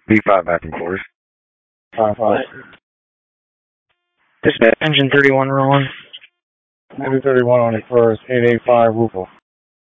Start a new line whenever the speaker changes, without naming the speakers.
B5 back in quarters.
5-5.
Dispatch engine 31 rolling.
Engine 31 on the first, 885 Rufo.